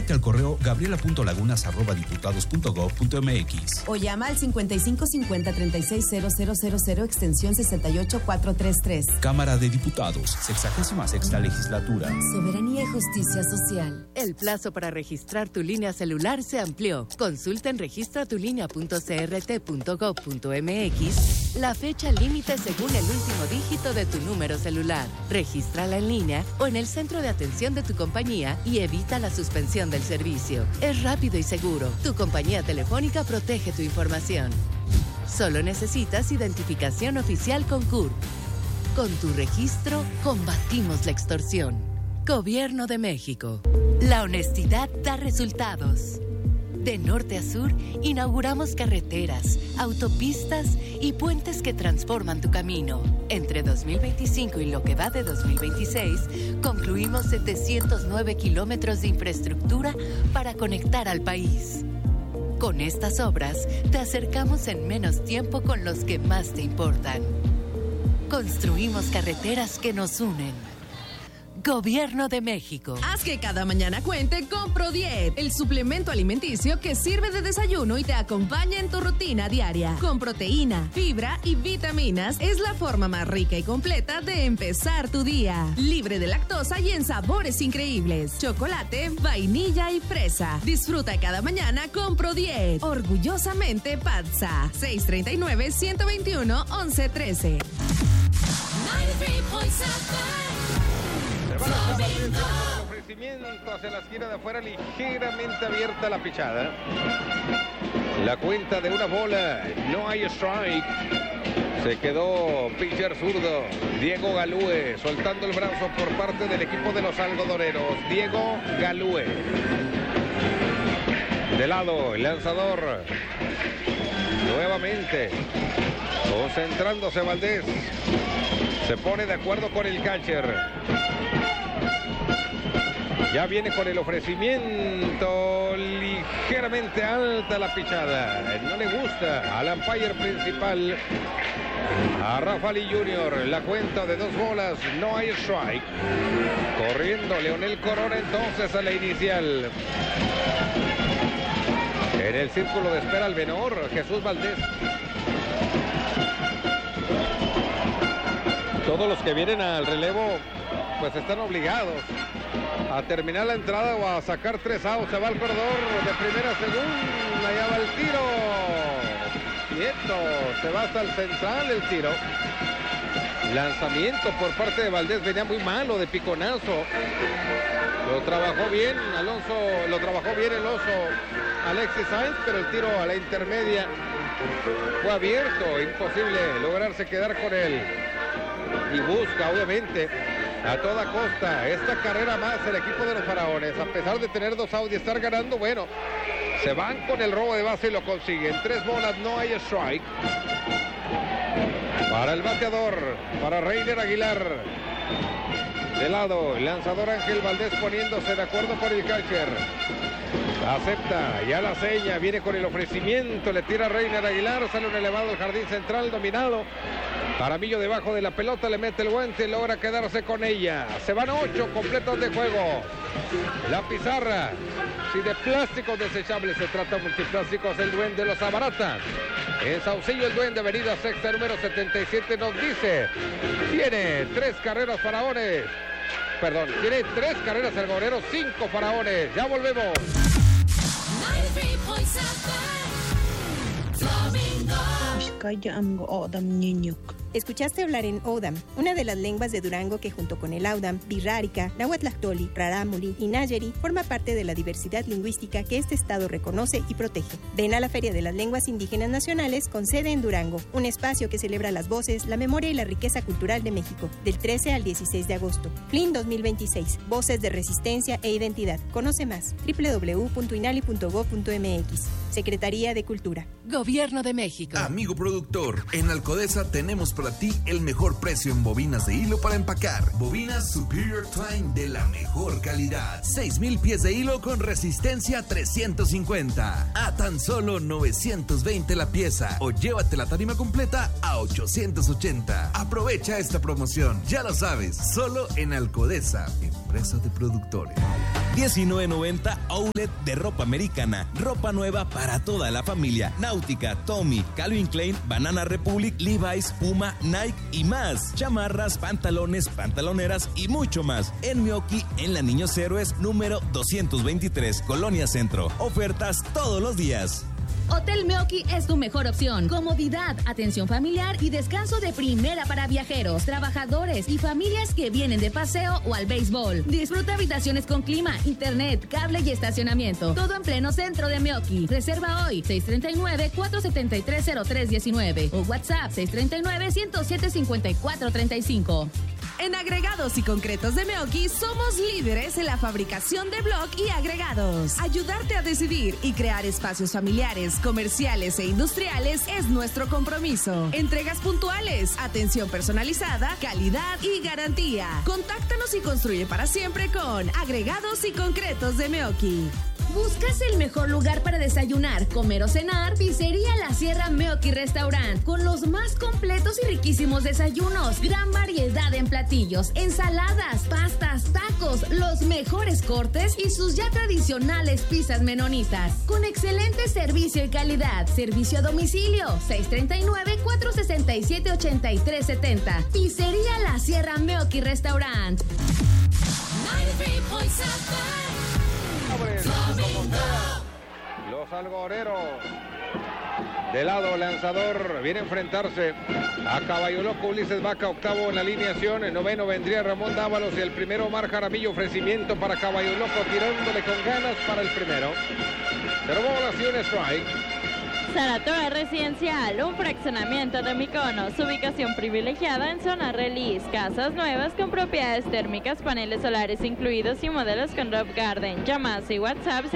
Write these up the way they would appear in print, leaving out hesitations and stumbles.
Comunícate al correo gabriela.lagunas@diputados.gov.mx o llama al 5550-360000 extensión 68433. Cámara de Diputados, 66ª Legislatura. Soberanía y justicia social. El plazo para registrar tu línea celular se amplió. Consulta en registratulinea.crt.gov.mx la fecha límite según el último dígito de tu número celular. Regístrala en línea o en el centro de atención de tu compañía y evita la suspensión del servicio. Es rápido y seguro. Tu compañía telefónica protege tu información. Solo necesitas identificación oficial con CURP. Con tu registro, combatimos la extorsión. Gobierno de México. La honestidad da resultados. De norte a sur, inauguramos carreteras, autopistas y puentes que transforman tu camino. Entre 2025 y lo que va de 2026, concluimos 709 kilómetros de infraestructura para conectar al país. Con estas obras, te acercamos en menos tiempo con los que más te importan. Construimos carreteras que nos unen. Gobierno de México. Haz que cada mañana cuente con ProDiet, el suplemento alimenticio que sirve de desayuno y te acompaña en tu rutina diaria. Con proteína, fibra y vitaminas, es la forma más rica y completa de empezar tu día. Libre de lactosa y en sabores increíbles: chocolate, vainilla y fresa. Disfruta cada mañana con ProDiet. Orgullosamente Patsa. 639-121-1113. 93.7. Se van a acabar el ofrecimiento hacia la esquina de afuera, ligeramente abierta la pichada. La cuenta de una bola, no hay strike. Se quedó pitcher zurdo, Diego Galúe, soltando el brazo por parte del equipo de los algodoneros. Diego Galúe. De lado, el lanzador. Nuevamente, concentrándose Valdés. Se pone de acuerdo con el catcher. Ya viene con el ofrecimiento, ligeramente alta la pichada. No le gusta al umpire principal, a Rafali Jr. La cuenta de 2 bolas, no hay strike. Corriendo Leonel Corona entonces a la inicial. En el círculo de espera el venor, Jesús Valdés. Todos los que vienen al relevo pues están obligados a terminar la entrada o a sacar 3 outs. Se va al corredor de primera a segunda, allá va el tiro. Quieto, se va hasta el central el tiro. Lanzamiento por parte de Valdés, venía muy malo de piconazo. Lo trabajó bien Alonso, lo trabajó bien el oso Alexis Sainz, pero el tiro a la intermedia fue abierto, imposible lograrse quedar con él. Y busca obviamente a toda costa esta carrera más el equipo de los Faraones, a pesar de tener 2 outs y estar ganando. Bueno, se van con el robo de base y lo consiguen. 3 bolas, no hay strike. Para el bateador, para Reiner Aguilar. De lado, el lanzador Ángel Valdés poniéndose de acuerdo con el catcher. Acepta, ya la seña, viene con el ofrecimiento, le tira Reiner Aguilar, sale un elevado al jardín central, dominado. Jaramillo debajo de la pelota, le mete el guante, logra quedarse con ella. Se van 8 completos de juego. La pizarra, si de plásticos desechables se trata, Multiplásticos el Duende los abarata. En Saucillo el Duende, avenida Sexta número 77, nos dice, tiene 3 carreras Faraones. Perdón, tiene 3 carreras algodoneros, 5 Faraones. Ya volvemos. 93.7 Escuchaste hablar en O'odham, una de las lenguas de Durango que junto con el Audam, Birrárica, Nahuatlactoli, Rarámuri y Nayeri forma parte de la diversidad lingüística que este estado reconoce y protege. Ven a la Feria de las Lenguas Indígenas Nacionales con sede en Durango, un espacio que celebra las voces, la memoria y la riqueza cultural de México, del 13 al 16 de agosto. FLIN 2026, Voces de Resistencia e Identidad. Conoce más, www.inali.gov.mx. Secretaría de Cultura. Gobierno de México. Amigo productor, en Alcodesa tenemos para ti el mejor precio en bobinas de hilo para empacar. Bobinas Superior Twine de la mejor calidad. 6,000 pies de hilo con resistencia 350. A tan solo 920 la pieza. O llévate la tarima completa a 880. Aprovecha esta promoción. Ya lo sabes, solo en Alcodesa, empresa de productores. $19.90 outlet de ropa americana. Ropa nueva para toda la familia. Náutica, Tommy, Calvin Klein, Banana Republic, Levi's, Puma, Nike y más. Chamarras, pantalones, pantaloneras y mucho más. En Meoqui, en la Niños Héroes, número 223, Colonia Centro. Ofertas todos los días. Hotel Meoqui es tu mejor opción. Comodidad, atención familiar y descanso de primera para viajeros, trabajadores y familias que vienen de paseo o al béisbol. Disfruta habitaciones con clima, internet, cable y estacionamiento. Todo en pleno centro de Meoqui. Reserva hoy 639-473-0319 o WhatsApp 639-107-5435. En Agregados y Concretos de Meoqui somos líderes en la fabricación de bloc y agregados. Ayudarte a decidir y crear espacios familiares, comerciales e industriales es nuestro compromiso. Entregas puntuales, atención personalizada, calidad y garantía. Contáctanos y construye para siempre con Agregados y Concretos de Meoqui. ¿Buscas el mejor lugar para desayunar, comer o cenar? Pizzería La Sierra Meoqui Restaurant, con los más completos y riquísimos desayunos, gran variedad en platillos, ensaladas, pastas, tacos, los mejores cortes y sus ya tradicionales pizzas menonitas, con excelente servicio y calidad. Servicio a domicilio, 639-467-8370. Pizzería La Sierra Meoqui Restaurant. 93.7 Los algoreros. De lado, lanzador, viene a enfrentarse a Caballo Loco. Ulises Vaca, octavo en la alineación. En noveno vendría Ramón Dávalos y el primero Omar Jaramillo. Ofrecimiento para Caballo Loco, tirándole con ganas para el primero. Pero bolas y un strike. Saratoga Residencial, un fraccionamiento de Mykonos, ubicación privilegiada en zona release, casas nuevas con propiedades térmicas, paneles solares incluidos y modelos con Roof Garden. Llamadas y WhatsApp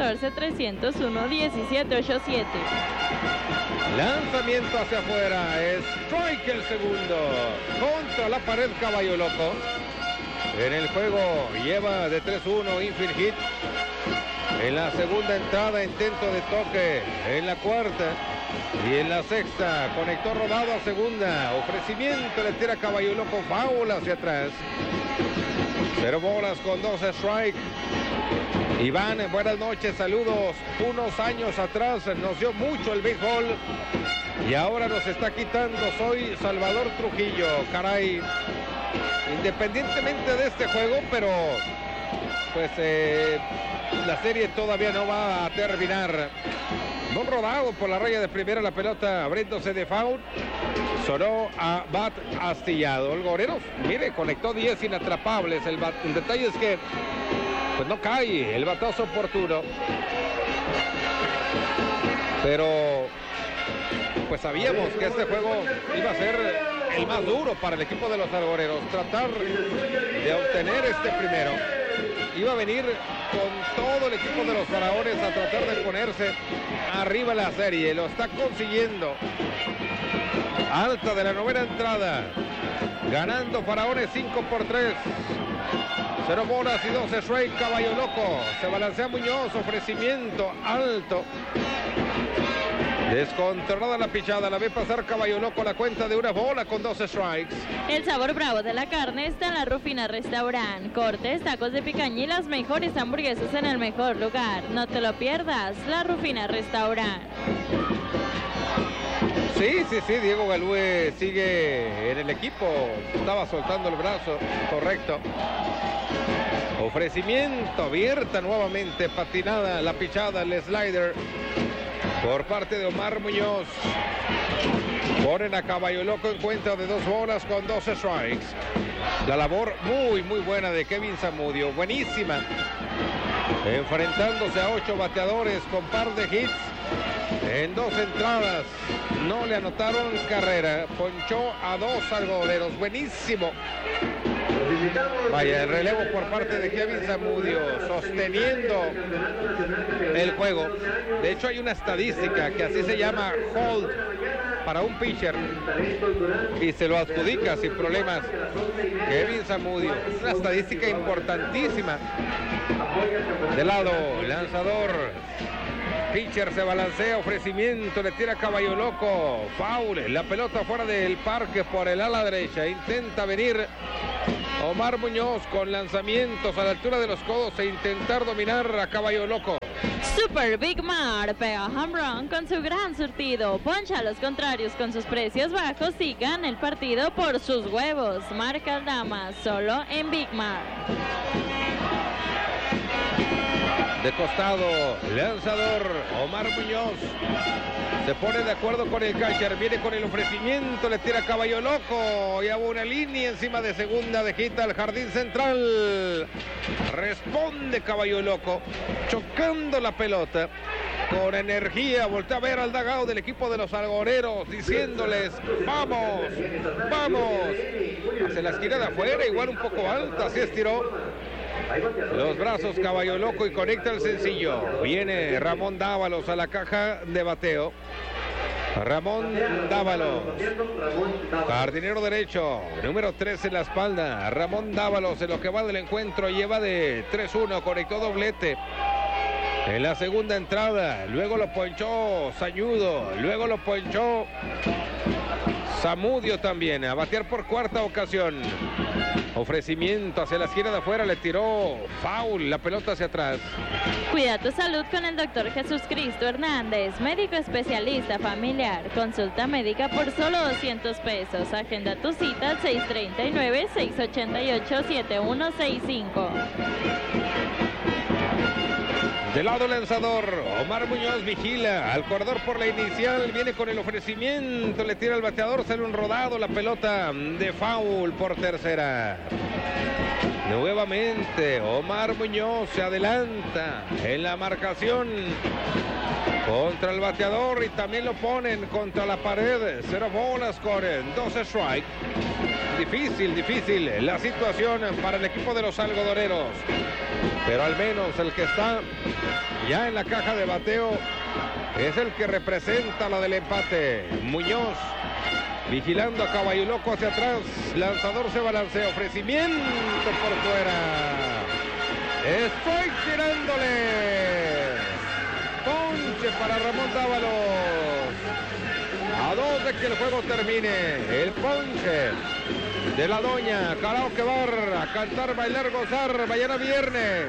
614-301-1787. Lanzamiento hacia afuera, strike el segundo, contra la pared Caballo Loco. En el juego lleva de 3-1 infield hit. En la segunda entrada, intento de toque. En la cuarta y en la sexta, conectó rodado a segunda. Ofrecimiento, le tira Caballo Loco, foul hacia atrás. 0 bolas con 2 strike. Iván, buenas noches, saludos. Unos años atrás nos dio mucho el béisbol y ahora nos está quitando. Soy Salvador Trujillo, caray. Independientemente de este juego, pero pues la serie todavía no va a terminar. No rodado por la raya de primera, la pelota abriéndose de foul. Sonó a bat astillado. El Goreros, mire, conectó 10 inatrapables. El detalle es que pues no cae el batazo oportuno. Pero pues sabíamos que este juego iba a ser el más duro para el equipo de los algoreros. Tratar de obtener este primero. Iba a venir con todo el equipo de los Faraones a tratar de ponerse arriba en la serie. Lo está consiguiendo. Alta de la novena entrada. Ganando Faraones 5-3. 0 bolas y 2 strike. Caballo Loco. Se balancea Muñoz. Ofrecimiento alto. Descontrolada la pichada, la ve pasar Caballo Loco, la cuenta de 1 bola con 2 strikes. El sabor bravo de la carne está en la Rufina Restaurant. Cortes, tacos de picaña y las mejores hamburguesas en el mejor lugar. No te lo pierdas, la Rufina Restaurant. Sí, Diego Galúe sigue en el equipo. Estaba soltando el brazo, correcto. Ofrecimiento, abierta nuevamente, patinada la pichada, el slider. Por parte de Omar Muñoz. Ponen a Caballo Loco en cuenta de 2 bolas con 2 strikes. La labor muy buena de Kevin Zamudio. Buenísima. Enfrentándose a 8 bateadores con par de hits. En 2 entradas. No le anotaron carrera. Ponchó a 2 algodoneros. Buenísimo. Vaya, el relevo por parte de Kevin Zamudio, sosteniendo el juego. De hecho, hay una estadística que así se llama hold para un pitcher y se lo adjudica sin problemas Kevin Zamudio. Es una estadística importantísima. De lado, lanzador. Pitcher se balancea, ofrecimiento, le tira Caballo Loco, foul, la pelota fuera del parque por el ala derecha, intenta venir Omar Muñoz con lanzamientos a la altura de los codos e intentar dominar a Caballo Loco. Super Big Mar pega home run con su gran surtido, poncha a los contrarios con sus precios bajos y gana el partido por sus huevos. Marca Aldama, solo en Big Mar. De costado, lanzador Omar Muñoz. Se pone de acuerdo con el catcher, viene con el ofrecimiento, le tira Caballo Loco y a una línea encima de segunda de hit al jardín central. Responde Caballo Loco, chocando la pelota. Con energía, voltea a ver al dugout del equipo de los algoreros, diciéndoles, vamos, vamos. Hacia la esquina de afuera, igual un poco alta, así estiró los brazos Caballo Loco y conecta el sencillo. Viene Ramón Dávalos a la caja de bateo. Ramón Dávalos, jardinero derecho, número 3 en la espalda. Ramón Dávalos en lo que va del encuentro lleva de 3-1, conectó doblete en la segunda entrada. Luego lo ponchó Sañudo, luego lo ponchó Zamudio también, a batear por cuarta ocasión. Ofrecimiento hacia la esquina de afuera, le tiró foul, la pelota hacia atrás. Cuida tu salud con el doctor Jesús Cristo Hernández, médico especialista familiar. Consulta médica por solo 200 pesos. Agenda tu cita al 639-688-7165. Del lado lanzador, Omar Muñoz vigila al corredor por la inicial, viene con el ofrecimiento, le tira al bateador, sale un rodado, la pelota de foul por tercera. Nuevamente, Omar Muñoz se adelanta en la marcación contra el bateador y también lo ponen contra la pared. 0 bolas con 12 strike. Difícil la situación para el equipo de los algodoneros. Pero al menos el que está ya en la caja de bateo es el que representa la del empate. Muñoz vigilando a Caballo Loco hacia atrás. Lanzador se balancea. Ofrecimiento por fuera. Estoy tirándole. Ponche para Ramón Dávalos. A 2 de que el juego termine. El ponche de la doña Karaoke Bar, a cantar, bailar, gozar, mañana viernes.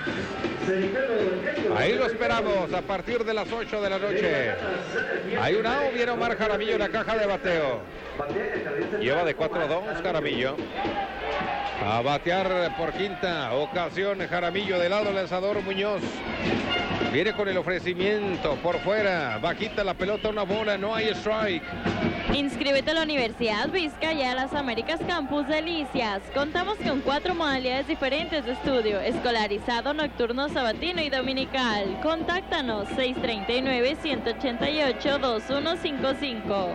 Ahí lo esperamos a partir de las 8 de la noche. Hay un out, viene Omar Jaramillo en la caja de bateo. Lleva de 4-2 Jaramillo. A batear por quinta ocasión Jaramillo, del lado lanzador Muñoz. Viene con el ofrecimiento por fuera, bajita la pelota, una bola, no hay strike. Inscríbete a la Universidad Vizcaya Las Américas Campus Delicias. Contamos con 4 modalidades diferentes de estudio: escolarizado, nocturno, sabatino y dominical. Contáctanos 639-188-2155.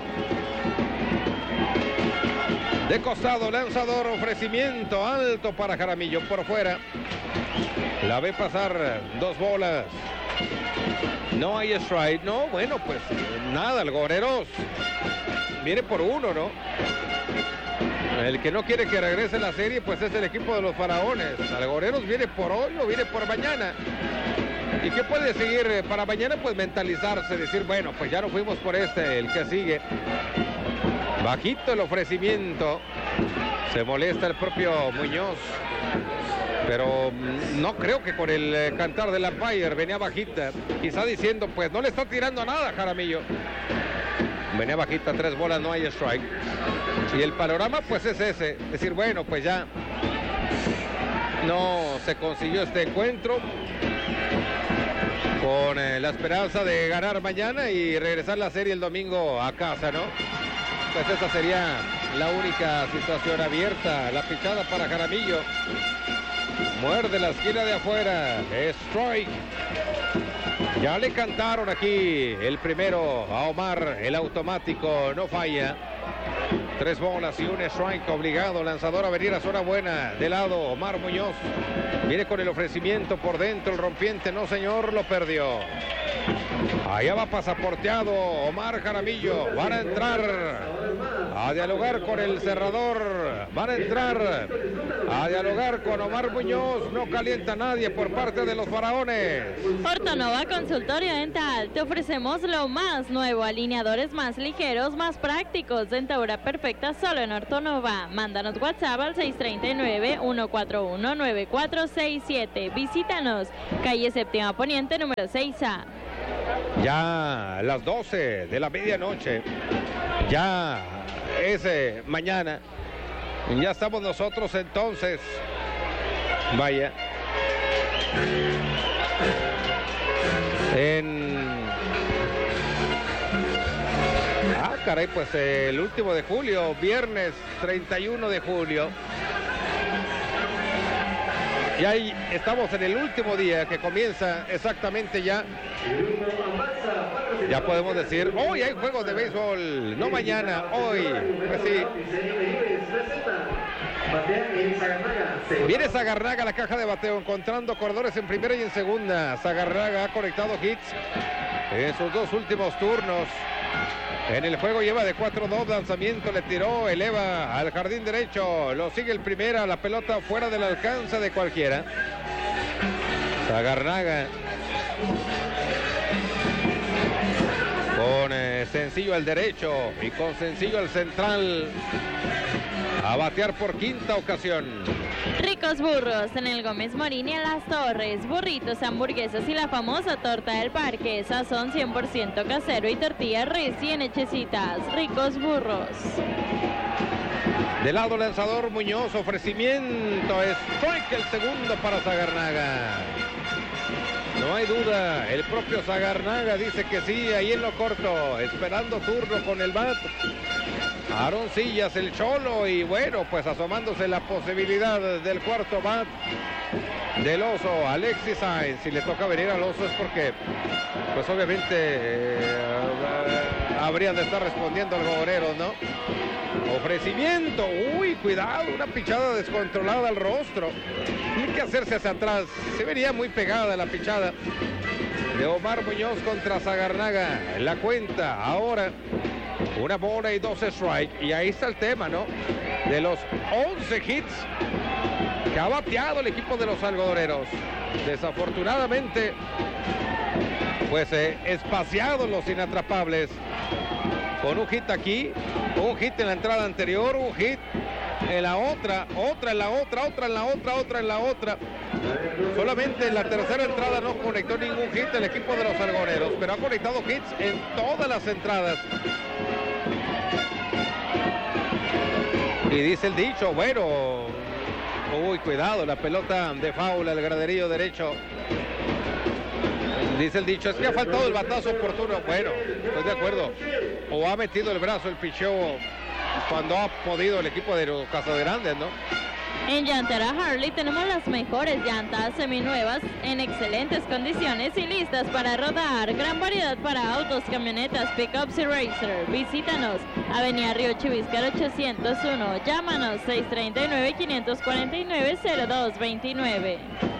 De costado, lanzador, ofrecimiento alto para Jaramillo por fuera. La ve pasar, 2 bolas. No hay strike, no, bueno, pues nada, Algoreros viene por 1, ¿no? El que no quiere que regrese la serie, pues es el equipo de los Faraones. Algoreros viene por hoy o viene por mañana. ¿Y qué puede seguir para mañana? Pues mentalizarse, decir, bueno, pues ya no fuimos por el que sigue. Bajito el ofrecimiento. Se molesta el propio Muñoz. Pero no creo que con el cantar del umpire venía bajita. Quizá diciendo, pues no le está tirando nada Jaramillo. Venía bajita, 3 bolas, no hay strike. Y el panorama pues es ese. Decir, bueno, pues ya no se consiguió este encuentro. Con la esperanza de ganar mañana y regresar la serie el domingo a casa, ¿no? Pues esa sería la única situación abierta. La pichada para Jaramillo. Muerde la esquina de afuera. Strike. Ya le cantaron aquí el primero a Omar. El automático no falla. 3 bolas y un strike obligado. Lanzador a venir a zona buena. De lado Omar Muñoz. Viene con el ofrecimiento por dentro. El rompiente, no señor, lo perdió. Allá va pasaporteado Omar Jaramillo. Van a entrar a dialogar con el cerrador. Van a entrar a dialogar con Omar Muñoz. No calienta nadie por parte de los faraones. Ortonova Consultorio Dental. Te ofrecemos lo más nuevo. Alineadores más ligeros, más prácticos. Dentadura perfecta solo en Ortonova. Mándanos WhatsApp al 639-141-9467. Visítanos. Calle Séptima Poniente, número 6A. Ya las 12 de la medianoche. Ya es mañana. Ya estamos nosotros entonces. Vaya. Caray, pues el último de julio, viernes 31 de julio. Y ahí estamos en el último día que comienza exactamente ya. Ya podemos decir, hoy hay juegos de béisbol, no mañana, hoy. Pues sí. Viene Zagarnaga a la caja de bateo, encontrando corredores en primera y en segunda. Zagarnaga ha conectado hits en sus dos últimos turnos. En el juego lleva de 4-2, lanzamiento, le tiró, eleva al jardín derecho, lo sigue el primera, la pelota fuera del alcance de cualquiera. Zagarnaga con sencillo al derecho y con sencillo al central, a batear por quinta ocasión. Ricos burros en el Gómez Morín y en Las Torres. Burritos, hamburguesas y la famosa torta del parque. Sazón 100% casero y tortillas recién hechecitas. Ricos burros. De lado lanzador Muñoz, ofrecimiento, strike el segundo para Zagarnaga. No hay duda, el propio Zagarnaga dice que sí, ahí en lo corto, esperando turno con el bat. Aaron Sillas, el Cholo, y bueno, pues asomándose la posibilidad del cuarto bat del Oso, Alexis Sainz. Si le toca venir al Oso es porque, pues obviamente, habrían de estar respondiendo al Gobernero, ¿no? Ofrecimiento, uy, cuidado, una pichada descontrolada al rostro. Tiene que hacerse hacia atrás, se vería muy pegada la pichada de Omar Muñoz contra Zagarnaga. La cuenta ahora, una bola y 12 strike, y ahí está el tema, ¿no? De los 11 hits que ha bateado el equipo de los algodoneros. Desafortunadamente, pues espaciados los inatrapables. Con un hit aquí, un hit en la entrada anterior, un hit en la otra, otra en la otra, otra en la otra, otra en la otra. Solamente en la tercera entrada no conectó ningún hit el equipo de los algodoneros, pero ha conectado hits en todas las entradas. Y dice el dicho, bueno, uy, cuidado, la pelota de foul al graderío derecho. Dice el dicho, es que ha faltado el batazo oportuno. Bueno, estoy de acuerdo. O ha metido el brazo el picheo cuando ha podido el equipo de los Casagrandes, ¿no? En Llantera Harley tenemos las mejores llantas seminuevas en excelentes condiciones y listas para rodar. Gran variedad para autos, camionetas, pickups y racer. Visítanos, Avenida Río Chiviscar 801. Llámanos 639-549-0229.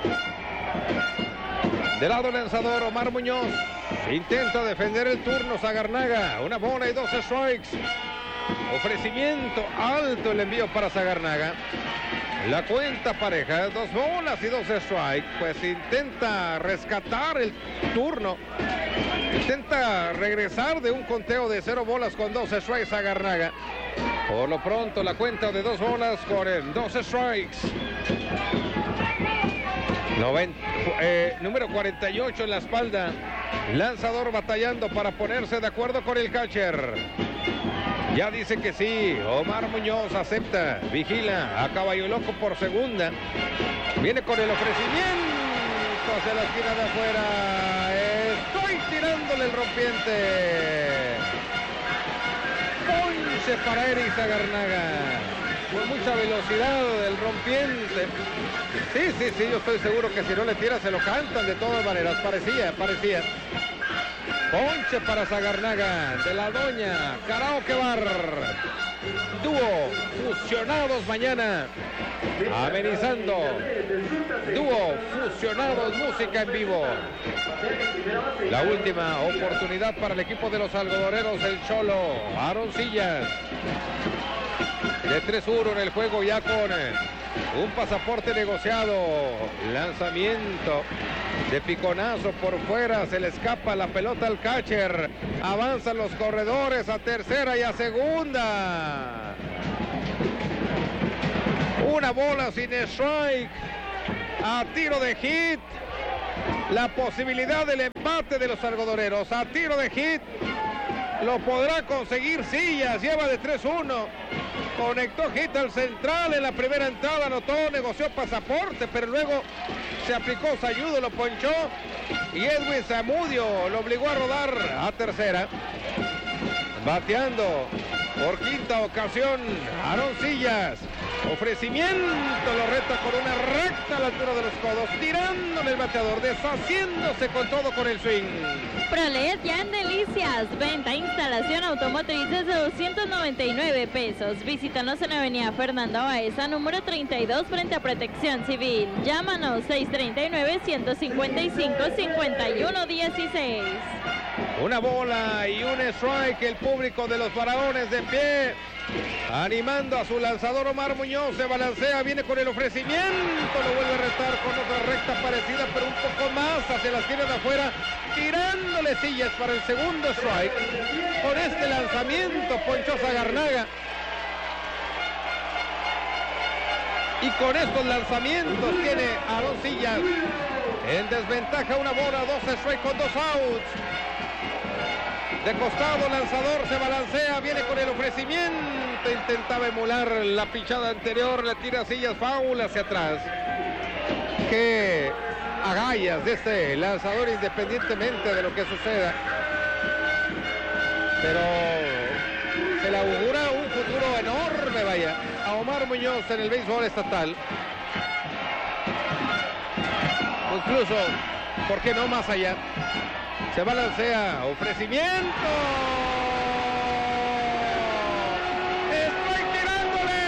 De lado lanzador Omar Muñoz. Intenta defender el turno Zagarnaga. Una bola y 12 strikes. Ofrecimiento alto, el envío para Zagarnaga. La cuenta pareja, 2 bolas y 12 strikes. Pues intenta rescatar el turno. Intenta regresar de un conteo de 0 bolas con 12 strikes Zagarnaga. Por lo pronto la cuenta de 2 bolas con 12 strikes. Número 48 en la espalda. Lanzador batallando para ponerse de acuerdo con el catcher. Ya dice que sí. Omar Muñoz acepta. Vigila a Caballo Loco por segunda. Viene con el ofrecimiento hacia la esquina de afuera. Estoy tirándole el rompiente. Ponche para Eric Zagarnaga. Con mucha velocidad el rompiente. Sí, yo estoy seguro que si no le tira se lo cantan de todas maneras. Parecía. Ponche para Zagarnaga, de la doña Karaoke Bar. Dúo fusionados mañana amenizando. Dúo fusionados, música en vivo. La última oportunidad para el equipo de los algodoneros, el Cholo Aroncillas. De 3-1 en el juego, ya con un pasaporte negociado. Lanzamiento de piconazo por fuera, se le escapa la pelota al catcher. Avanzan los corredores a tercera y a segunda. Una bola sin strike. A tiro de hit. La posibilidad del empate de los algodoneros. A tiro de hit. Lo podrá conseguir Sillas. Lleva de 3-1. Conectó hit al central en la primera entrada. Anotó, negoció pasaporte, pero luego se aplicó Sayudo, lo ponchó. Y Edwin Zamudio lo obligó a rodar a tercera. Bateando por quinta ocasión Aroncillas. Ofrecimiento, lo reta con una recta a la altura de los codos, tirándole el bateador, deshaciéndose con todo con el swing. Prolet ya en Delicias, venta, instalación automotriz desde 299 pesos. Visítanos en Avenida Fernando Baeza, número 32, frente a Protección Civil. Llámanos 639-155-5116. Una bola y un strike, el público de los Faraones de pie, animando a su lanzador Omar Muñoz. Se balancea, viene con el ofrecimiento, lo vuelve a retar con otra recta parecida, pero un poco más hacia la esquina de afuera, tirándole Sillas para el segundo strike. Con este lanzamiento ponchó Zagarnaga. Y con estos lanzamientos tiene a Aroncillas en desventaja, una bola, 2 strikes con 2 outs. De costado, lanzador se balancea, viene con el ofrecimiento, intentaba emular la pichada anterior, le tira Sillas, foul hacia atrás. Qué agallas de este lanzador, independientemente de lo que suceda. Pero se le augura un futuro enorme, vaya, a Omar Muñoz en el béisbol estatal. O incluso, ¿por qué no más allá? Se balancea, ofrecimiento. ¡Estoy tirándole!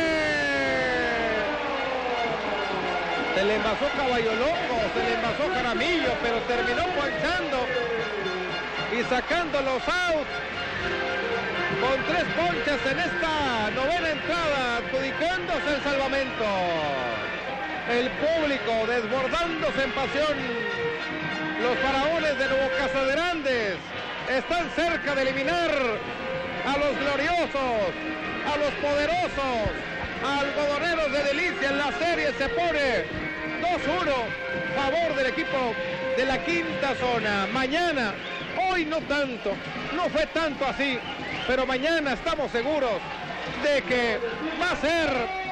Se le envasó Caballo Loco, se le envasó Jaramillo, pero terminó ponchando y sacando los outs. Con 3 ponches en esta novena entrada, adjudicándose el salvamento. El público desbordándose en pasión. Los Faraones de Nuevo Casaderandes están cerca de eliminar a los gloriosos, a los poderosos, a algodoneros de Delicia. En la serie se pone 2-1 favor del equipo de la quinta zona. Mañana, hoy no tanto, no fue tanto así, pero mañana estamos seguros de que va a ser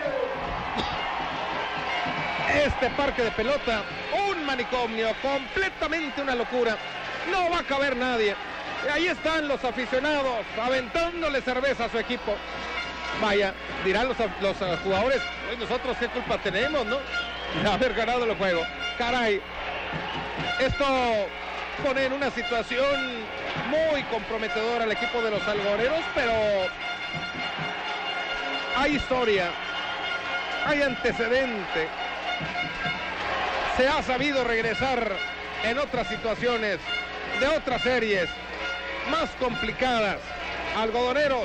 este parque de pelota un manicomio, completamente una locura. No va a caber nadie. Ahí están los aficionados aventándole cerveza a su equipo. Vaya, dirán los jugadores, pues nosotros qué culpa tenemos, ¿no? De haber ganado el juego. Caray, esto pone en una situación muy comprometedora al equipo de los algodoneros, pero hay historia, hay antecedente. Se ha sabido regresar en otras situaciones, de otras series más complicadas. Algodoneros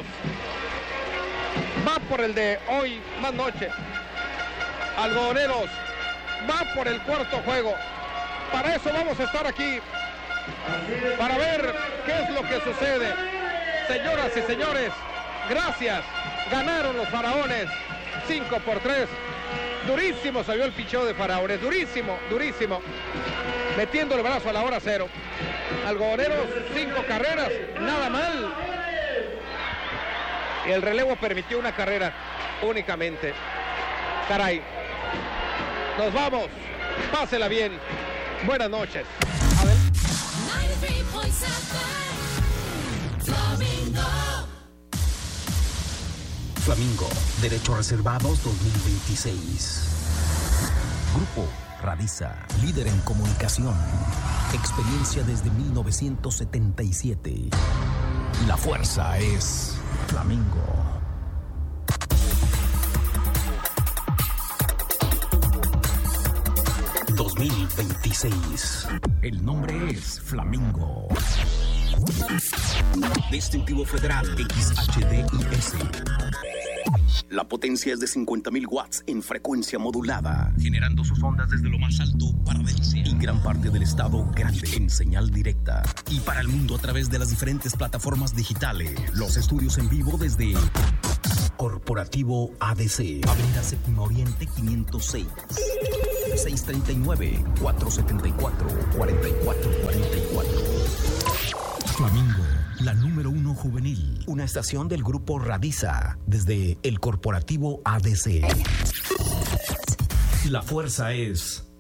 va por el de hoy, más noche. Algodoneros va por el cuarto juego. Para eso vamos a estar aquí, para ver qué es lo que sucede. Señoras y señores, gracias. Ganaron los Faraones 5-3. Durísimo salió el picheo de Faraones, durísimo, durísimo. Metiendo el brazo a la hora cero. Algodoneros, 5 carreras, nada mal. Y el relevo permitió una carrera únicamente. Caray. Nos vamos. Pásela bien. Buenas noches. A ver. Flamingo, Derechos Reservados 2026. Grupo Radisa, líder en comunicación. Experiencia desde 1977. La fuerza es Flamingo. 2026. El nombre es Flamingo. Distintivo Federal XHDIS. La potencia es de 50.000 watts en frecuencia modulada, generando sus ondas desde lo más alto para Valencia y gran parte del estado grande en señal directa. Y para el mundo a través de las diferentes plataformas digitales. Los estudios en vivo desde Corporativo ADC, Avenida Séptimo Oriente 506, 639-474-4444. Flamingo, la número 1 juvenil. Una estación del grupo Radiza, desde el Corporativo ADC. La fuerza es